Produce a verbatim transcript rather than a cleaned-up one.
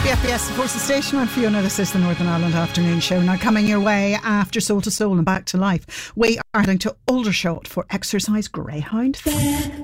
F B S supports the station. I'm Fiona. This is the Northern Ireland Afternoon Show. Now coming your way after Soul to Soul and Back to Life, we are heading to Aldershot for Exercise Greyhound.